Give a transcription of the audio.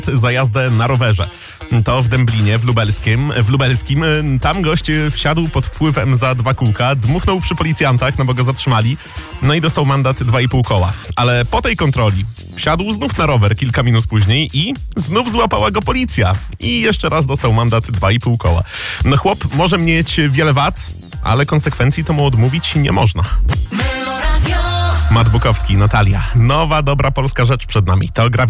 za jazdę na rowerze. To w Dęblinie, w Lubelskim. Tam gość wsiadł pod wpływem za 2 kółka, dmuchnął przy policjantach, no bo go zatrzymali, no i dostał mandat 2,5 koła. Ale po tej kontroli wsiadł znów na rower kilka minut później i znów złapała go policja. I jeszcze raz dostał mandat 2,5 koła. No chłop może mieć wiele wad, ale konsekwencji to mu odmówić nie można. Matt Bukowski, Natalia. Nowa, dobra polska rzecz przed nami. To gra